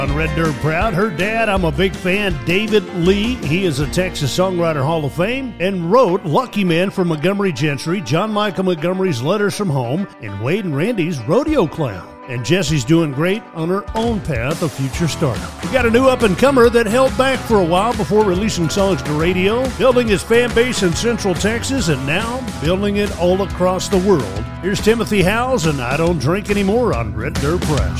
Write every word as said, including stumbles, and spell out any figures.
On Red Dirt Proud, her dad, I'm a big fan, David Lee. He is a Texas Songwriter Hall of Fame and wrote Lucky Man for Montgomery Gentry, John Michael Montgomery's Letters from Home, and Wade and Randy's Rodeo Clown. And Jessie's doing great on her own path of future stardom. We got a new up-and-comer that held back for a while before releasing songs to radio, building his fan base in Central Texas, and now building it all across the world. Here's Timothy Howes and I Don't Drink Anymore on Red Dirt Proud.